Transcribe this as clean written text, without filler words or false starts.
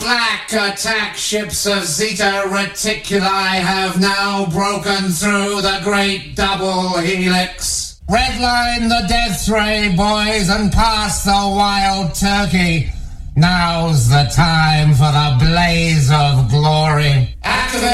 black attack ships of Zeta Reticuli have now broken through the great double helix. Redline the death ray, boys, and pass the wild turkey. Now's the time for the blaze of glory. Activate